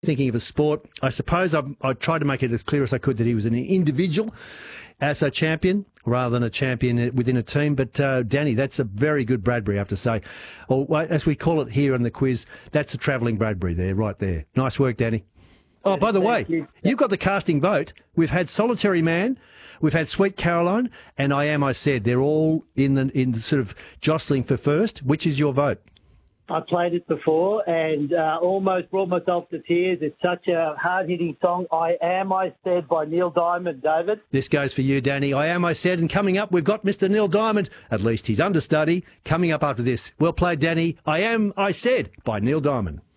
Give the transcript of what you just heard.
thinking of a sport. I suppose I tried to make it as clear as I could that he was an individual as a champion rather than a champion within a team. But, Danny, that's a very good Bradbury, I have to say. Or, as we call it here in the quiz, that's a travelling Bradbury there, right there. Nice work, Danny. Oh, by the way, you've got the casting vote. We've had Solitary Man, we've had Sweet Caroline, and I Said. They're all in sort of jostling for first. Which is your vote? I played it before and almost brought myself to tears. It's such a hard-hitting song. I Said by Neil Diamond, David. This goes for you, Danny. I Said. And coming up, we've got Mr. Neil Diamond. At least he's understudy. Coming up after this. Well played, Danny. I Said by Neil Diamond.